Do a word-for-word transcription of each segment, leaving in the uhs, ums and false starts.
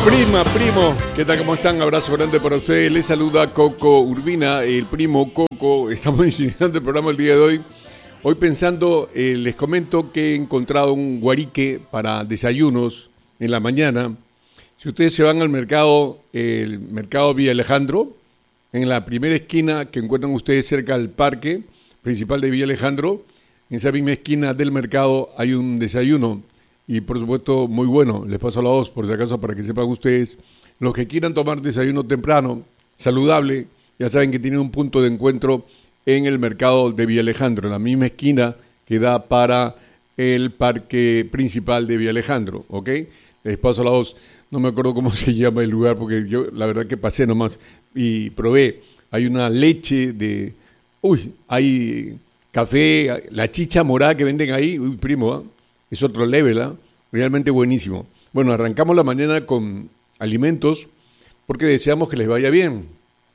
Prima, primo, ¿qué tal? ¿Cómo están? Abrazo grande para ustedes. Les saluda Coco Urbina, el primo Coco. Estamos iniciando el programa el día de hoy. Hoy pensando, eh, les comento que he encontrado un guarique para desayunos en la mañana. Si ustedes se van al mercado, el mercado Villa Alejandro, en la primera esquina que encuentran ustedes cerca del parque principal de Villa Alejandro, en esa misma esquina del mercado hay un desayuno. Y por supuesto, muy bueno. Les paso la voz, por si acaso, para que sepan ustedes. Los que quieran tomar desayuno temprano, saludable, ya saben que tienen un punto de encuentro en el mercado de Villa Alejandro, en la misma esquina que da para el parque principal de Villa Alejandro, ¿ok? Les paso la voz. No me acuerdo cómo se llama el lugar, porque yo la verdad que pasé nomás y probé. Hay una leche de... Uy, hay café, la chicha morada que venden ahí. Uy, primo, ¿eh? Es otro level, ¿eh? Realmente buenísimo. Bueno, arrancamos la mañana con alimentos porque deseamos que les vaya bien,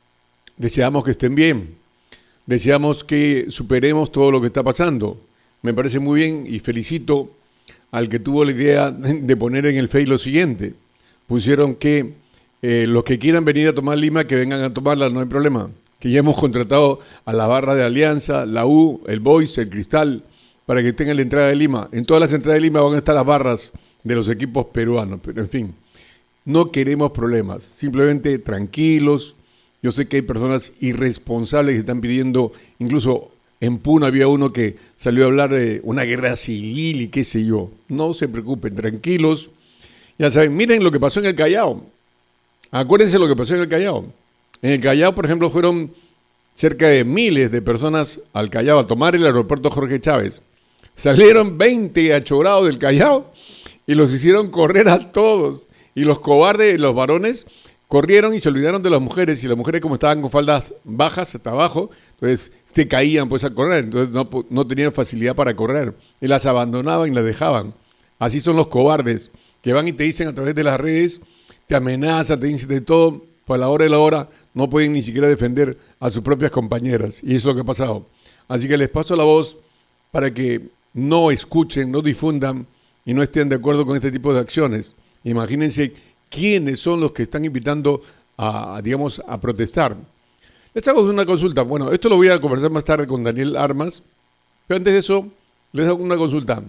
deseamos que estén bien, deseamos que superemos todo lo que está pasando. Me parece muy bien y felicito al que tuvo la idea de poner en el Face lo siguiente. Pusieron que eh, los que quieran venir a tomar Lima, que vengan a tomarla, no hay problema. Que ya hemos contratado a la barra de Alianza, la U, el Boys, el Cristal, para que estén en la entrada de Lima. En todas las entradas de Lima van a estar las barras de los equipos peruanos, pero en fin, no queremos problemas, simplemente tranquilos. Yo sé que hay personas irresponsables que están pidiendo, incluso en Puna había uno que salió a hablar de una guerra civil y qué sé yo. No se preocupen, tranquilos. Ya saben, miren lo que pasó en el Callao. Acuérdense lo que pasó en el Callao. En el Callao, por ejemplo, fueron cerca de miles de personas al Callao a tomar el aeropuerto Jorge Chávez. Salieron veinte achorados del Callao y los hicieron correr a todos. Y los cobardes, los varones, corrieron y se olvidaron de las mujeres. Y las mujeres, como estaban con faldas bajas hasta abajo, entonces se caían pues a correr. Entonces no, no tenían facilidad para correr. Y las abandonaban y las dejaban. Así son los cobardes, que van y te dicen a través de las redes, te amenazan, te dicen de todo. Pues a la hora de la hora no pueden ni siquiera defender a sus propias compañeras. Y eso es lo que ha pasado. Así que les paso la voz para que no escuchen, no difundan y no estén de acuerdo con este tipo de acciones. Imagínense quiénes son los que están invitando a, digamos, a protestar. Les hago una consulta. Bueno, esto lo voy a conversar más tarde con Daniel Armas, pero antes de eso, les hago una consulta.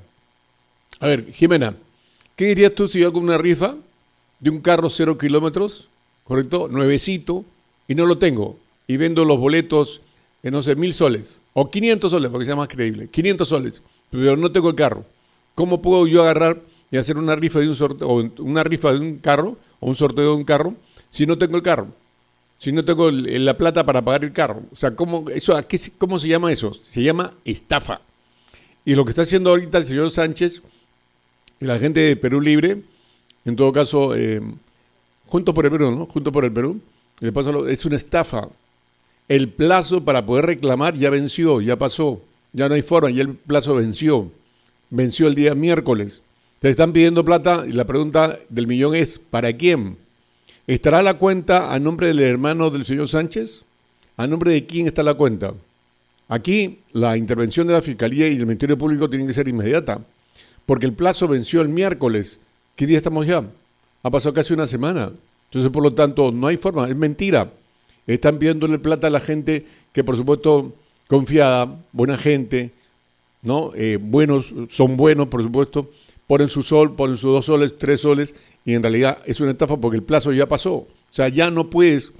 A ver, Jimena, ¿qué dirías tú si yo hago una rifa de un carro cero kilómetros, correcto, nuevecito, y no lo tengo, y vendo los boletos en, no sé, mil soles, o quinientos soles, porque sea más creíble, quinientos soles, pero no tengo el carro? ¿Cómo puedo yo agarrar y hacer una rifa de un sorteo, o una rifa de un carro, o un sorteo de un carro, si no tengo el carro? Si no tengo el, la plata para pagar el carro. O sea, ¿cómo, eso, ¿a qué, ¿cómo se llama eso? Se llama estafa. Y lo que está haciendo ahorita el señor Sánchez y la gente de Perú Libre, en todo caso, eh, Juntos por el Perú, ¿no? Juntos por el Perú, le paso, es una estafa. El plazo para poder reclamar ya venció, ya pasó, ya no hay forma, ya el plazo venció. Venció el día miércoles. Te están pidiendo plata y la pregunta del millón es, ¿para quién? ¿Estará la cuenta a nombre del hermano del señor Sánchez? ¿A nombre de quién está la cuenta? Aquí la intervención de la Fiscalía y del Ministerio Público tiene que ser inmediata, porque el plazo venció el miércoles. ¿Qué día estamos ya? Ha pasado casi una semana. Entonces, por lo tanto, no hay forma, es mentira. Están pidiéndole plata a la gente que, por supuesto, confiada, buena gente, ¿no? Eh, buenos, son buenos, por supuesto, ponen su sol, ponen sus dos soles, tres soles, y en realidad es una estafa porque el plazo ya pasó. O sea, ya no puedes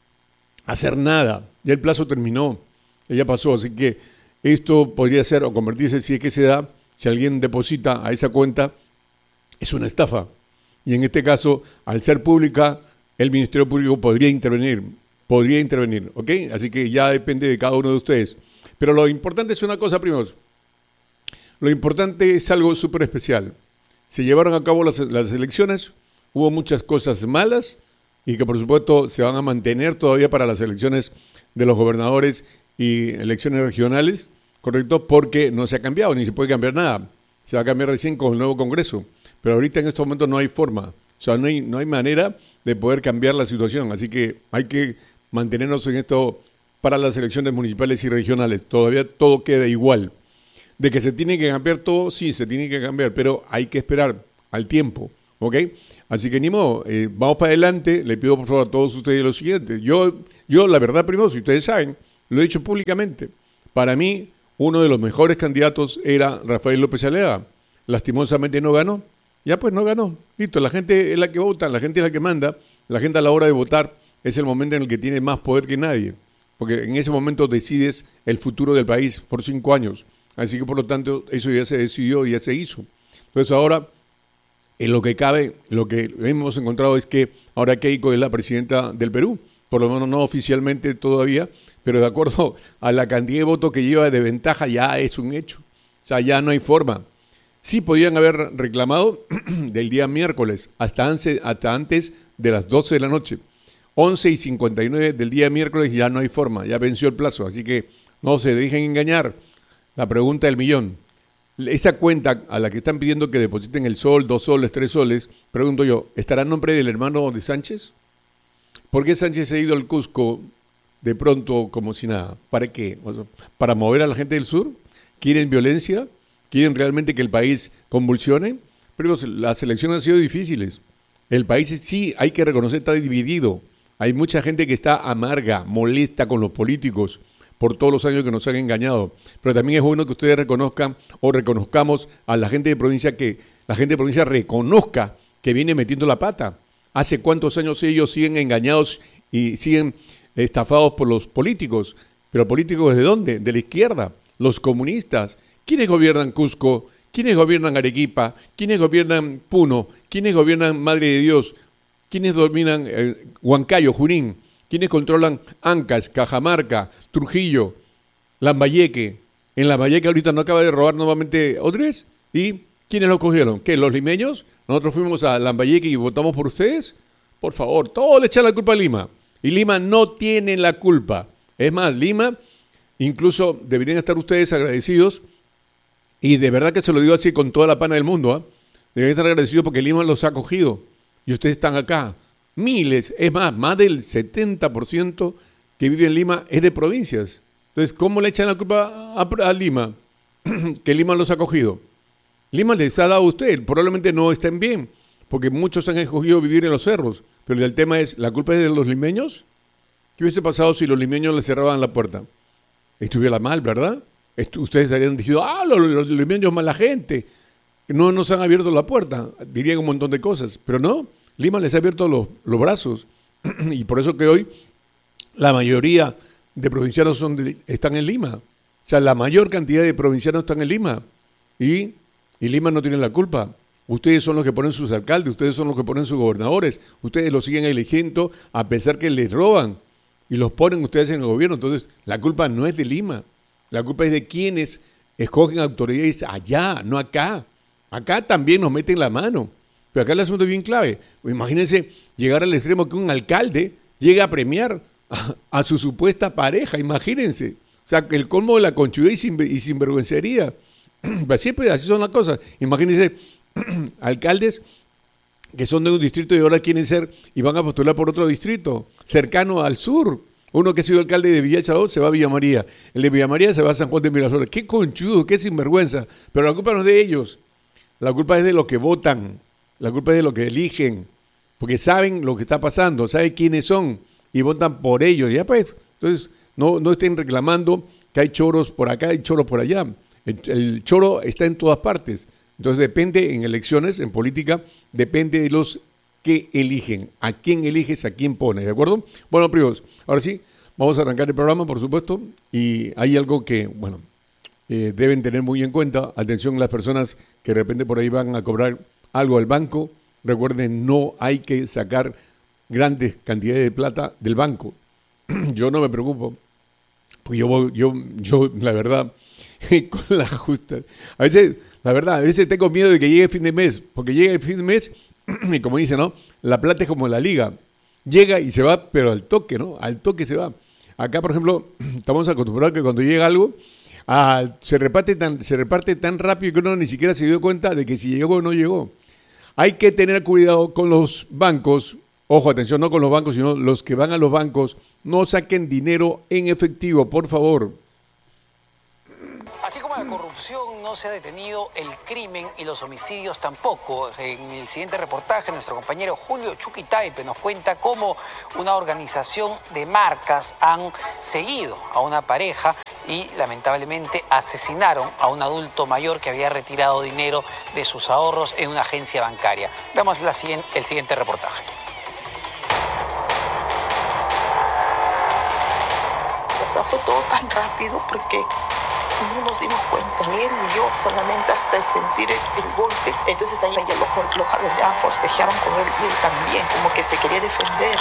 hacer nada, ya el plazo terminó, ya pasó. Así que esto podría ser o convertirse, si es que se da, si alguien deposita a esa cuenta, es una estafa. Y en este caso, al ser pública, el Ministerio Público podría intervenir, podría intervenir, ¿ok? Así que ya depende de cada uno de ustedes. Pero lo importante es una cosa, primos. Lo importante es algo súper especial. Se llevaron a cabo las, las elecciones, hubo muchas cosas malas y que por supuesto se van a mantener todavía para las elecciones de los gobernadores y elecciones regionales, ¿correcto? Porque no se ha cambiado, ni se puede cambiar nada. Se va a cambiar recién con el nuevo Congreso. Pero ahorita en estos momentos no hay forma, o sea, no hay, no hay manera de poder cambiar la situación. Así que hay que mantenernos en esto para las elecciones municipales y regionales. Todavía todo queda igual. De que se tiene que cambiar todo, sí, se tiene que cambiar, pero hay que esperar al tiempo. ¿ok? Así que ni modo, eh, vamos para adelante. Le pido por favor a todos ustedes lo siguiente. Yo, yo la verdad, primero, si ustedes saben, lo he dicho públicamente. Para mí, uno de los mejores candidatos era Rafael López Aliaga. Lastimosamente no ganó. Ya pues no ganó. Listo, la gente es la que vota, la gente es la que manda. La gente a la hora de votar es el momento en el que tiene más poder que nadie. Porque en ese momento decides el futuro del país por cinco años. Así que por lo tanto, eso ya se decidió y ya se hizo. Entonces ahora, en lo que cabe, lo que hemos encontrado es que ahora Keiko es la presidenta del Perú. Por lo menos no oficialmente todavía, pero de acuerdo a la cantidad de votos que lleva de ventaja ya es un hecho. O sea, ya no hay forma. Sí podían haber reclamado del día miércoles hasta antes, hasta antes de las doce de la noche. once y cincuenta y nueve del día miércoles ya no hay forma, ya venció el plazo. Así que no se dejen engañar. La pregunta del millón. Esa cuenta a la que están pidiendo que depositen el sol, dos soles, tres soles, pregunto yo, ¿estará en nombre del hermano de Sánchez? ¿Por qué Sánchez ha ido al Cusco de pronto como si nada? ¿Para qué? ¿Para mover a la gente del sur? ¿Quieren violencia? ¿Quieren realmente que el país convulsione? Pero las elecciones han sido difíciles. El país sí, hay que reconocer, está dividido. Hay mucha gente que está amarga, molesta con los políticos por todos los años que nos han engañado. Pero también es bueno que ustedes reconozcan o reconozcamos a la gente de provincia, que la gente de provincia reconozca que viene metiendo la pata. ¿Hace cuántos años ellos siguen engañados y siguen estafados por los políticos? ¿Pero políticos de dónde? De la izquierda, los comunistas. ¿Quiénes gobiernan Cusco? ¿Quiénes gobiernan Arequipa? ¿Quiénes gobiernan Puno? ¿Quiénes gobiernan Madre de Dios? ¿Quiénes dominan eh, Huancayo, Junín? ¿Quiénes controlan Ancash, Cajamarca, Trujillo, Lambayeque? En Lambayeque ahorita no acaba de robar nuevamente Odres. ¿Y quiénes lo cogieron? ¿Qué, los limeños? ¿Nosotros fuimos a Lambayeque y votamos por ustedes? Por favor, todos le echan la culpa a Lima. Y Lima no tiene la culpa. Es más, Lima, incluso deberían estar ustedes agradecidos, y de verdad que se lo digo así con toda la pana del mundo, ¿eh? Deberían estar agradecidos porque Lima los ha acogido. Y ustedes están acá. Miles, es más, más del setenta por ciento que vive en Lima es de provincias. Entonces, ¿cómo le echan la culpa a, a Lima? Que Lima los ha acogido. Lima les ha dado a usted, probablemente no estén bien, porque muchos han escogido vivir en los cerros. Pero el tema es, ¿la culpa es de los limeños? ¿Qué hubiese pasado si los limeños les cerraban la puerta? Estuviera mal, ¿verdad? Estu- ustedes habrían dicho, ah, los, los limeños mala gente. No nos han abierto la puerta, dirían un montón de cosas, pero no. Lima les ha abierto los, los brazos y por eso que hoy la mayoría de provincianos son de, están en Lima. O sea, la mayor cantidad de provincianos están en Lima y, y Lima no tiene la culpa. Ustedes son los que ponen sus alcaldes, ustedes son los que ponen sus gobernadores, ustedes los siguen eligiendo a pesar que les roban y los ponen ustedes en el gobierno. Entonces, la culpa no es de Lima, la culpa es de quienes escogen autoridades allá, no acá. Acá también nos meten la mano. Pero acá el asunto es bien clave. Imagínense llegar al extremo que un alcalde llegue a premiar a, a su supuesta pareja, imagínense. O sea, que el colmo de la conchudez y, sin, y sinvergüencería. Siempre así son las cosas. Imagínense alcaldes que son de un distrito y ahora quieren ser y van a postular por otro distrito, cercano al sur. Uno que ha sido alcalde de Villa El Salvador se va a Villa María. El de Villa María se va a San Juan de Miraflores. Qué conchudo, qué sinvergüenza. Pero la culpa no es de ellos. La culpa es de los que votan. La culpa es de los que eligen, porque saben lo que está pasando, saben quiénes son y votan por ellos. Ya pues, entonces no, no estén reclamando que hay choros por acá y choros por allá. El, el choro está en todas partes. Entonces depende en elecciones, en política, depende de los que eligen, a quién eliges, a quién pones, ¿de acuerdo? Bueno, primos, ahora sí, vamos a arrancar el programa, por supuesto, y hay algo que, bueno, eh, deben tener muy en cuenta. Atención las personas que de repente por ahí van a cobrar algo al banco. Recuerden, no hay que sacar grandes cantidades de plata del banco. Yo no me preocupo, porque yo, voy, yo, yo la verdad, con la justa, a veces, la verdad, a veces tengo miedo de que llegue el fin de mes, porque llega el fin de mes, y como dice, ¿no? La plata es como la liga, llega y se va, pero al toque, ¿no? Al toque se va. Acá, por ejemplo, estamos acostumbrados que cuando llega algo, ah, se reparte tan, se reparte tan rápido que uno ni siquiera se dio cuenta de que si llegó o no llegó. Hay que tener cuidado con los bancos, ojo, atención, no con los bancos, sino los que van a los bancos, no saquen dinero en efectivo, por favor. Así como la corrupción aún no se ha detenido el crimen y los homicidios tampoco. En el siguiente reportaje, nuestro compañero Julio Chuquitaipe nos cuenta cómo una organización de marcas han seguido a una pareja y lamentablemente asesinaron a un adulto mayor que había retirado dinero de sus ahorros en una agencia bancaria. Veamos la siguiente, el siguiente reportaje. O sea, fue todo tan rápido porque no nos dimos cuenta, ni él ni yo, solamente hasta el sentir el, el golpe. Entonces ahí ya los, los jaloneaban, forcejearon con él y él también, como que se quería defender.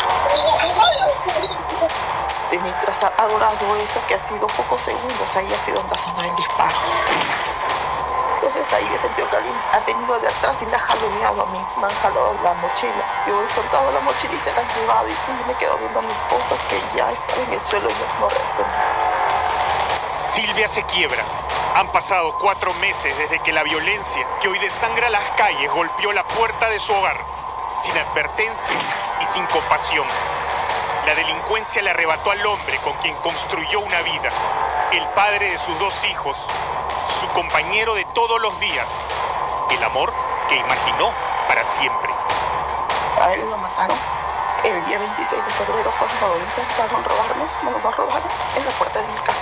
Y mientras ha durado eso, que ha sido pocos segundos, ahí ha sido donde ha sonado el disparo. Entonces ahí he sentido que alguien ha venido de atrás y me ha jaloneado a mí, me han jalado la mochila. Yo he soltado la mochila y se la han llevado y yo me quedo viendo a mi esposo que ya estaba en el suelo y yo no reaccioné. Silvia se quiebra. Han pasado cuatro meses desde que la violencia que hoy desangra las calles golpeó la puerta de su hogar, sin advertencia y sin compasión. La delincuencia le arrebató al hombre con quien construyó una vida, el padre de sus dos hijos, su compañero de todos los días, el amor que imaginó para siempre. A él lo mataron el día veintiséis de febrero cuando intentaron robarnos, nos lo robaron en la puerta de mi casa.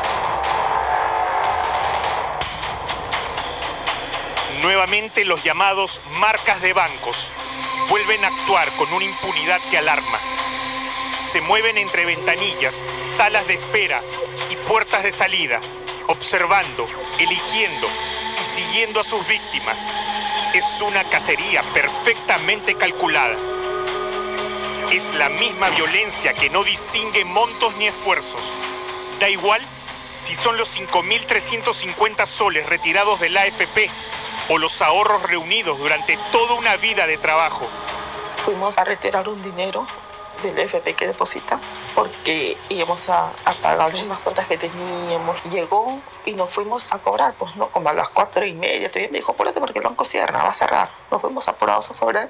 Nuevamente los llamados marcas de bancos vuelven a actuar con una impunidad que alarma. Se mueven entre ventanillas, salas de espera y puertas de salida, observando, eligiendo y siguiendo a sus víctimas. Es una cacería perfectamente calculada. Es la misma violencia que no distingue montos ni esfuerzos. Da igual si son los cinco mil trescientos cincuenta soles retirados del A F P o los ahorros reunidos durante toda una vida de trabajo. Fuimos a retirar un dinero del F P que deposita porque íbamos a, a pagarles las cuentas que teníamos. Llegó y nos fuimos a cobrar, pues no, como a las cuatro y media. Todavía me dijo, apúrate porque el banco cierra, va a cerrar. Nos fuimos apurados a cobrar.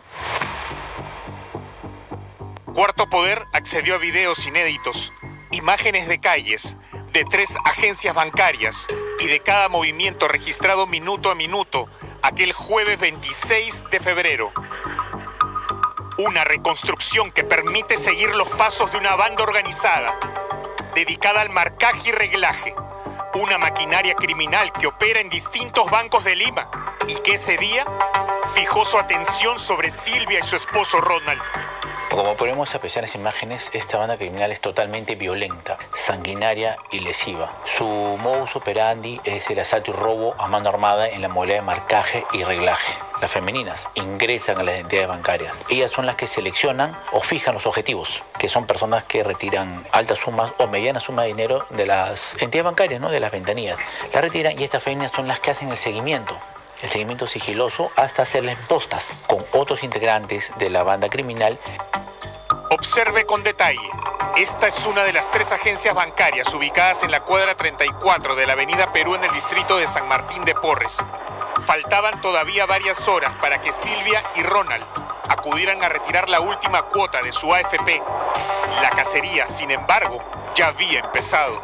Cuarto Poder accedió a videos inéditos, imágenes de calles, de tres agencias bancarias y de cada movimiento registrado minuto a minuto aquel jueves veintiséis de febrero. Una reconstrucción que permite seguir los pasos de una banda organizada, dedicada al marcaje y reglaje, una maquinaria criminal que opera en distintos bancos de Lima y que ese día fijó su atención sobre Silvia y su esposo Ronald. Como podemos apreciar en las imágenes, esta banda criminal es totalmente violenta, sanguinaria y lesiva. Su modus operandi es el asalto y robo a mano armada en la modalidad de marcaje y reglaje. Las femeninas ingresan a las entidades bancarias. Ellas son las que seleccionan o fijan los objetivos, que son personas que retiran altas sumas o medianas sumas de dinero de las entidades bancarias, ¿no? De las ventanillas. Las retiran y estas femeninas son las que hacen el seguimiento. El seguimiento sigiloso hasta hacerles postas con otros integrantes de la banda criminal. Observe con detalle. Esta es una de las tres agencias bancarias ubicadas en la cuadra treinta y cuatro de la avenida Perú en el distrito de San Martín de Porres. Faltaban todavía varias horas para que Silvia y Ronald acudieran a retirar la última cuota de su A F P. La cacería, sin embargo, ya había empezado.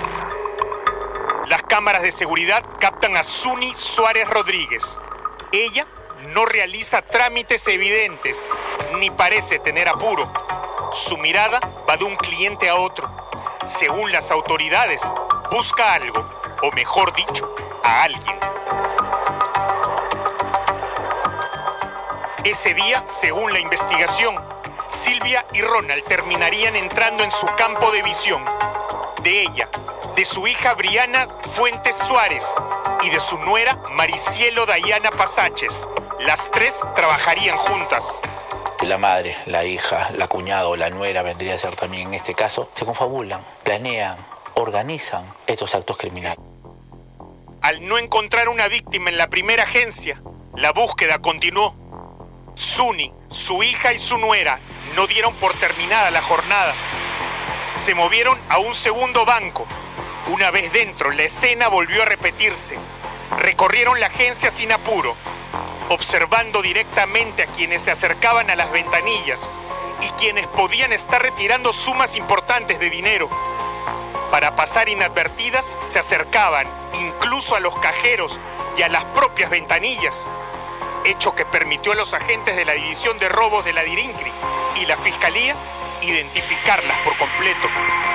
Las cámaras de seguridad captan a Suni Suárez Rodríguez. Ella no realiza trámites evidentes, ni parece tener apuro. Su mirada va de un cliente a otro. Según las autoridades, busca algo, o mejor dicho, a alguien. Ese día, según la investigación, Silvia y Ronald terminarían entrando en su campo de visión. De ella, de su hija Briana Fuentes Suárez y de su nuera Maricielo Dayana Pasaches. Las tres trabajarían juntas. La madre, la hija, la cuñada o la nuera vendría a ser también en este caso, se confabulan, planean, organizan estos actos criminales. Al no encontrar una víctima en la primera agencia, la búsqueda continuó. Suni, su hija y su nuera no dieron por terminada la jornada. Se movieron a un segundo banco. Una vez dentro, la escena volvió a repetirse. Recorrieron la agencia sin apuro, observando directamente a quienes se acercaban a las ventanillas y quienes podían estar retirando sumas importantes de dinero. Para pasar inadvertidas, se acercaban incluso a los cajeros y a las propias ventanillas, hecho que permitió a los agentes de la División de Robos de la DIRINCRI y la Fiscalía identificarlas por completo.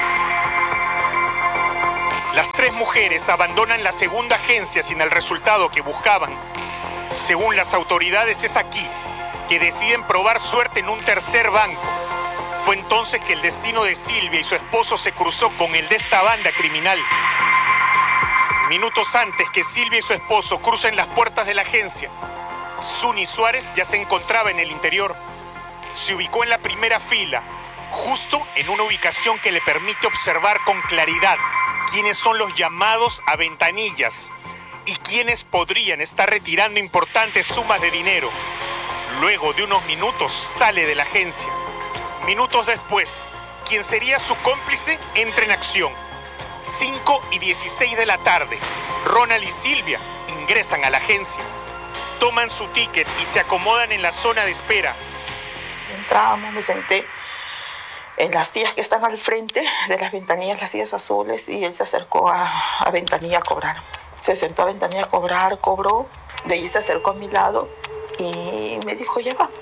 Las tres mujeres abandonan la segunda agencia sin el resultado que buscaban. Según las autoridades, es aquí que deciden probar suerte en un tercer banco. Fue entonces que el destino de Silvia y su esposo se cruzó con el de esta banda criminal. Minutos antes que Silvia y su esposo crucen las puertas de la agencia, Zuni Suárez ya se encontraba en el interior. Se ubicó en la primera fila, justo en una ubicación que le permite observar con claridad quiénes son los llamados a ventanillas y quiénes podrían estar retirando importantes sumas de dinero. Luego de unos minutos sale de la agencia. Minutos después, quien sería su cómplice entra en acción. cinco y dieciséis de la tarde, Ronald y Silvia ingresan a la agencia. Toman su ticket y se acomodan en la zona de espera. Entramos, me senté en las sillas que están al frente de las ventanillas, las sillas azules, y él se acercó a, a ventanilla a cobrar. Se sentó a ventanilla a cobrar, cobró, de ahí se acercó a mi lado y me dijo, ya vamos.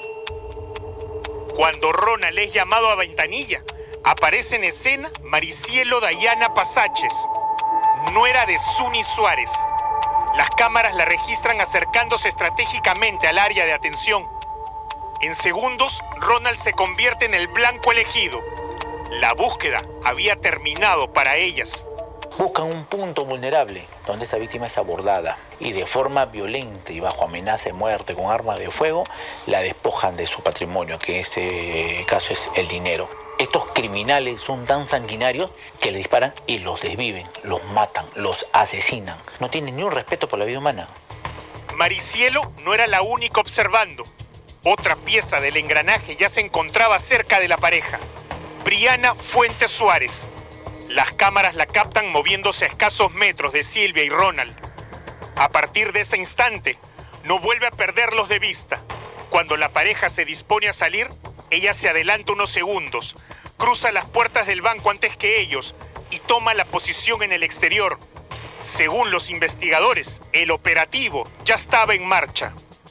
Cuando Ronald es llamado a ventanilla, aparece en escena Maricielo Dayana Pasaches, nuera de Zuni Suárez. Las cámaras la registran acercándose estratégicamente al área de atención. En segundos, Ronald se convierte en el blanco elegido. La búsqueda había terminado para ellas. Buscan un punto vulnerable donde esta víctima es abordada y de forma violenta y bajo amenaza de muerte con arma de fuego la despojan de su patrimonio, que en este caso es el dinero. Estos criminales son tan sanguinarios que le disparan y los desviven, los matan, los asesinan. No tienen ni un respeto por la vida humana. Maricielo no era la única observando. Otra pieza del engranaje ya se encontraba cerca de la pareja. Briana Fuentes Suárez. Las cámaras la captan moviéndose a escasos metros de Silvia y Ronald. A partir de ese instante, no vuelve a perderlos de vista. Cuando la pareja se dispone a salir, ella se adelanta unos segundos, cruza las puertas del banco antes que ellos y toma la posición en el exterior. Según los investigadores, el operativo ya estaba en marcha.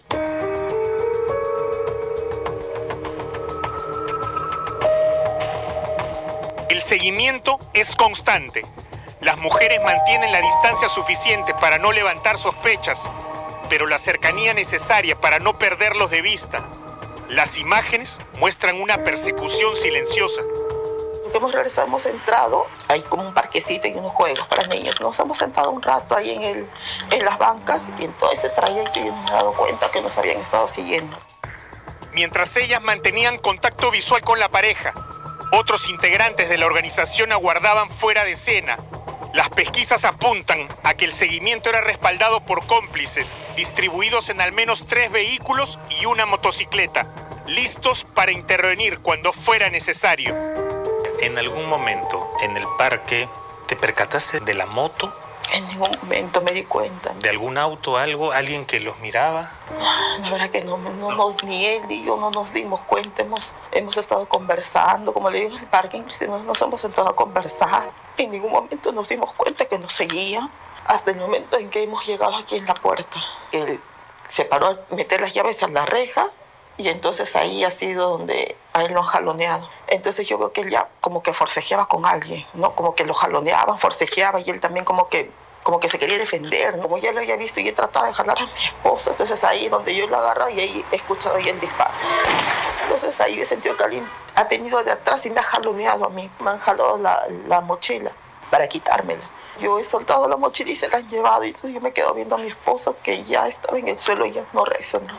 El seguimiento es constante. Las mujeres mantienen la distancia suficiente para no levantar sospechas, pero la cercanía necesaria para no perderlos de vista. Las imágenes muestran una persecución silenciosa. Hemos regresado, hemos entrado, hay como un parquecito y unos juegos para niños. Nos hemos sentado un rato ahí en, el, en las bancas y en todo ese trayecto yo me he dado cuenta que nos habían estado siguiendo. Mientras ellas mantenían contacto visual con la pareja, otros integrantes de la organización aguardaban fuera de escena. Las pesquisas apuntan a que el seguimiento era respaldado por cómplices, distribuidos en al menos tres vehículos y una motocicleta, listos para intervenir cuando fuera necesario. ¿En algún momento en el parque te percataste de la moto? En ningún momento me di cuenta. ¿De algún auto, algo, alguien que los miraba? La verdad que no, no, no. Nos, ni él ni yo no nos dimos cuenta. Hemos, hemos estado conversando, como le digo, en el parque, inclusive nos, nos hemos sentado a conversar. En ningún momento nos dimos cuenta que nos seguía, hasta el momento en que hemos llegado aquí en la puerta. Él se paró a meter las llaves a la reja y entonces ahí ha sido donde a él lo han jaloneado. Entonces yo veo que él ya como que forcejeaba con alguien, ¿no? Como que lo jaloneaban, forcejeaba y él también como que, como que se quería defender, ¿no? Como ya lo había visto y he tratado de jalar a mi esposa. Entonces ahí es donde yo lo agarro y ahí he escuchado ahí el disparo. Entonces ahí he sentido que alguien ha venido de atrás y me ha jaloneado a mí. Me han jalado la, la mochila para quitármela. Yo he soltado la mochila y se la han llevado. Y entonces yo me quedo viendo a mi esposo que ya estaba en el suelo y ya no reaccionó.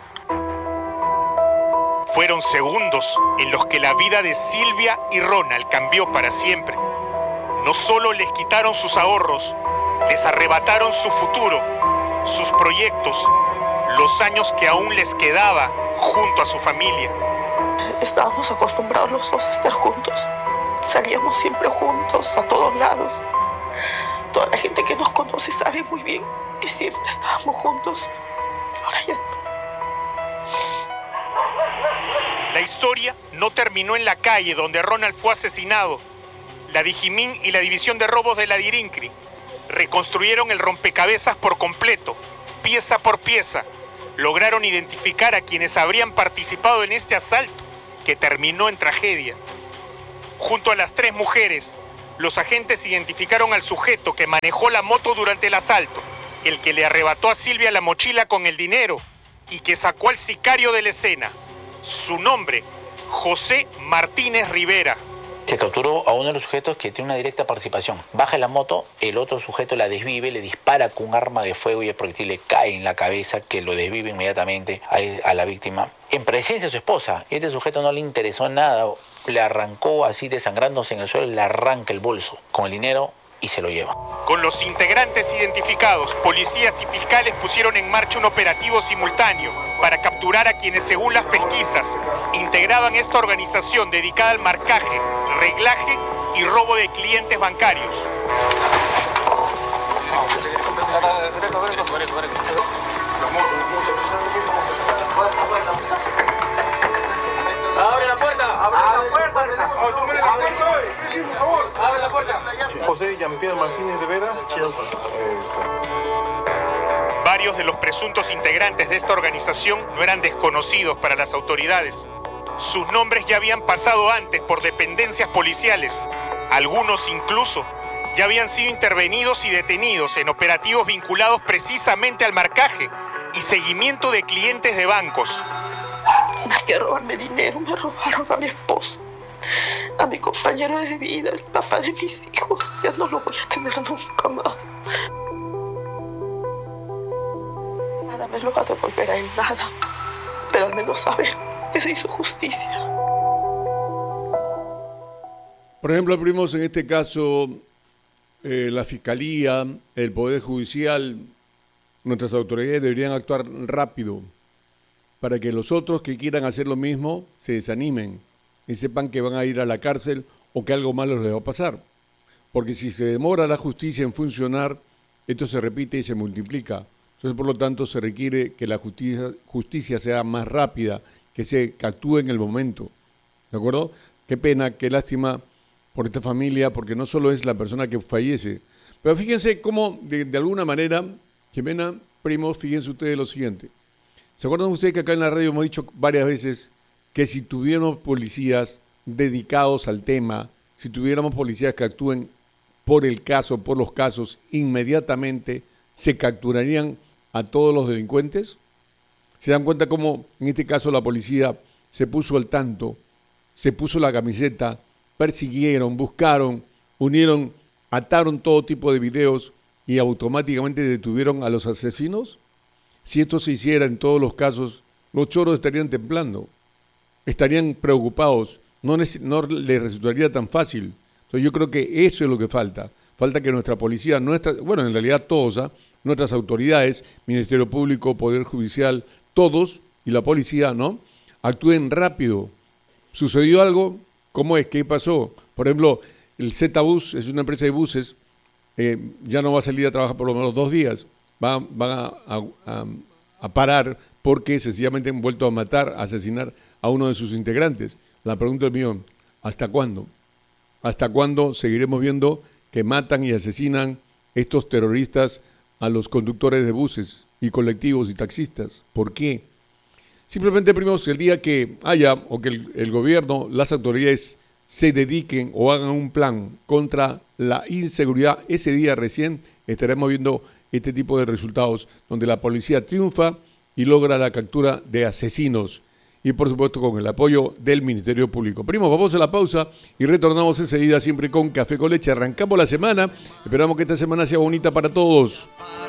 Fueron segundos en los que la vida de Silvia y Ronald cambió para siempre. No solo les quitaron sus ahorros, les arrebataron su futuro, sus proyectos, los años que aún les quedaba junto a su familia. Estábamos acostumbrados los dos a estar juntos. Salíamos siempre juntos a todos lados. Toda la gente que nos conoce sabe muy bien que siempre estábamos juntos. Ahora ya no. La historia no terminó en la calle donde Ronald fue asesinado. la Dijimín y la División de Robos de la Dirincri reconstruyeron el rompecabezas por completo, pieza por pieza. Lograron identificar a quienes habrían participado en este asalto, que terminó en tragedia. Junto a las tres mujeres, los agentes identificaron al sujeto que manejó la moto durante el asalto, el que le arrebató a Silvia la mochila con el dinero y que sacó al sicario de la escena. Su nombre, José Martínez Rivera. Se capturó a uno de los sujetos que tiene una directa participación. Baja la moto, el otro sujeto la desvive, le dispara con un arma de fuego y el proyectil le cae en la cabeza, que lo desvive inmediatamente a, a la víctima. En presencia de su esposa, y este sujeto no le interesó nada, le arrancó así desangrándose en el suelo, le arranca el bolso con el dinero y se lo lleva. Con los integrantes identificados, policías y fiscales pusieron en marcha un operativo simultáneo para capturar a quienes, según las pesquisas, integraban esta organización dedicada al marcaje, reglaje y robo de clientes bancarios. ¡Abre la puerta! ¡Abre la puerta! ¡Abre la puerta! José Jean-Pierre Martínez Rivera. Varios de los presuntos integrantes de esta organización no eran desconocidos para las autoridades. Sus nombres ya habían pasado antes por dependencias policiales. Algunos incluso ya habían sido intervenidos y detenidos en operativos vinculados precisamente al marcaje y seguimiento de clientes de bancos. Más que robarme dinero, me robaron a mi esposo, a mi compañero de vida, el papá de mis hijos. Ya no lo voy a tener nunca más. Nada me lo va a devolver a él, nada. Pero al menos saber que se hizo justicia. Por ejemplo, primos, en este caso, eh, la Fiscalía, el Poder Judicial, nuestras autoridades deberían actuar rápido para que los otros que quieran hacer lo mismo se desanimen y sepan que van a ir a la cárcel o que algo malo les va a pasar. Porque si se demora la justicia en funcionar, esto se repite y se multiplica. Entonces, por lo tanto, se requiere que la justicia, justicia sea más rápida, que se que actúe en el momento. ¿De acuerdo? Qué pena, qué lástima por esta familia, porque no solo es la persona que fallece. Pero fíjense cómo, de, de alguna manera, Jimena, primos, fíjense ustedes lo siguiente. ¿Se acuerdan ustedes que acá en la radio hemos dicho varias veces que si tuviéramos policías dedicados al tema, si tuviéramos policías que actúen por el caso, por los casos, inmediatamente se capturarían a todos los delincuentes? ¿Se dan cuenta cómo en este caso la policía se puso al tanto, se puso la camiseta, persiguieron, buscaron, unieron, ataron todo tipo de videos y automáticamente detuvieron a los asesinos? Si esto se hiciera en todos los casos, los choros estarían temblando, estarían preocupados, no, no les resultaría tan fácil. Entonces yo creo que eso es lo que falta. Falta que nuestra policía, nuestra, bueno, en realidad todos, ¿eh? nuestras autoridades, Ministerio Público, Poder Judicial, todos y la policía, ¿no? Actúen rápido. ¿Sucedió algo? ¿Cómo es? ¿Qué pasó? Por ejemplo, el Z-Bus es una empresa de buses, eh, ya no va a salir a trabajar por lo menos dos días. Van, van a, a, a, a parar porque sencillamente han vuelto a matar, a asesinar a uno de sus integrantes. La pregunta es mío, ¿hasta cuándo? ¿Hasta cuándo seguiremos viendo que matan y asesinan estos terroristas a los conductores de buses y colectivos y taxistas? ¿Por qué? Simplemente, primos, el día que haya o que el, el gobierno, las autoridades se dediquen o hagan un plan contra la inseguridad, ese día recién estaremos viendo este tipo de resultados donde la policía triunfa y logra la captura de asesinos y por supuesto con el apoyo del Ministerio Público. Primos, vamos a la pausa y retornamos enseguida siempre con Café con Leche. Arrancamos la semana, esperamos que esta semana sea bonita para todos.